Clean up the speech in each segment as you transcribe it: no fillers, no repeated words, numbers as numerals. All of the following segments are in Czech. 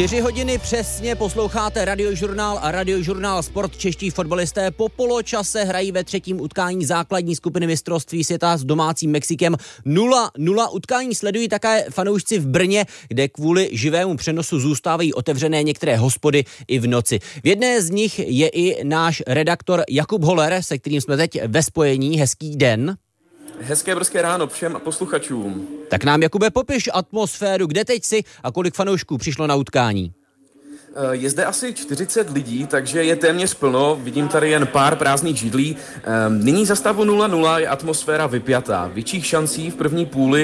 4 hodiny přesně posloucháte Radiožurnál a Radiožurnál Sport. Čeští fotbalisté po poločase hrají ve třetím utkání základní skupiny mistrovství světa s domácím Mexikem 0-0. Utkání sledují také fanoušci v Brně, kde kvůli živému přenosu zůstávají otevřené některé hospody i v noci. V jedné z nich je i náš redaktor Jakub Holler, se kterým jsme teď ve spojení. Hezký den. Hezké brzké ráno všem posluchačům. Tak nám, Jakube, popiš atmosféru, kde teď jsi a kolik fanoušků přišlo na utkání? Je zde asi 40 lidí, takže je téměř plno. Vidím tady jen pár prázdných židlí. Nyní za stavu 0-0 je atmosféra vypjatá. Větších šancí v první půli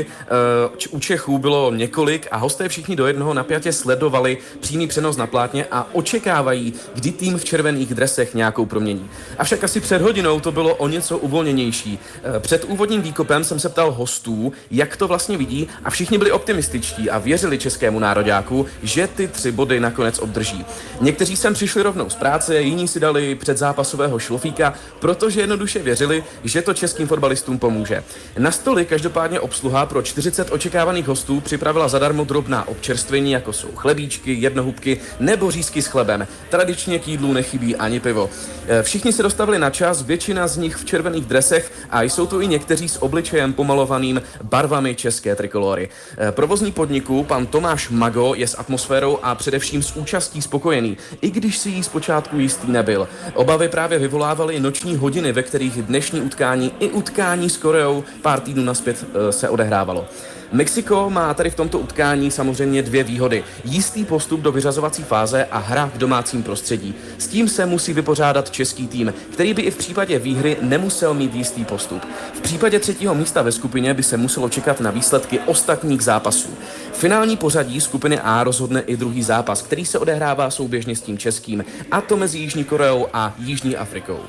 u Čechů bylo několik a hosté všichni do jednoho napjatě sledovali přímý přenos na plátně a očekávají, kdy tým v červených dresech nějakou promění. Avšak asi před hodinou to bylo o něco uvolněnější. Před úvodním výkopem jsem se ptal hostů, jak to vlastně vidí, a všichni byli optimističtí a věřili českému nároďáku, že ty 3 body nakonec obdrží. Někteří sem přišli rovnou z práce, jiní si dali předzápasového šlofíka, protože jednoduše věřili, že to českým fotbalistům pomůže. Na stoli každopádně obsluha pro 40 očekávaných hostů připravila zadarmo drobná občerstvení, jako jsou chlebíčky, jednohubky nebo řízky s chlebem. Tradičně k jídlu nechybí ani pivo. Všichni se dostavili na čas, většina z nich v červených dresech a jsou tu i někteří s obličejem pomalovaným barvami české trikolory. Provozní podniku pan Tomáš Mago je s atmosférou a především s účastí spokojený, i když si jí zpočátku jistý nebyl. Obavy právě vyvolávaly noční hodiny, ve kterých dnešní utkání i utkání s Koreou pár týdnů nazpět se odehrávalo. Mexiko má tady v tomto utkání samozřejmě 2 výhody. Jistý postup do vyřazovací fáze a hra v domácím prostředí. S tím se musí vypořádat český tým, který by i v případě výhry nemusel mít jistý postup. V případě 3. místa ve skupině by se muselo čekat na výsledky ostatních zápasů. Finální pořadí skupiny A rozhodne i druhý zápas, který se odehrává souběžně s tím českým, a to mezi Jižní Koreou a Jižní Afrikou.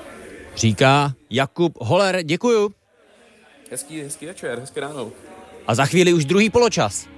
Říká Jakub Holler, děkuju. Hezký večer, hezké ráno. A za chvíli už druhý poločas.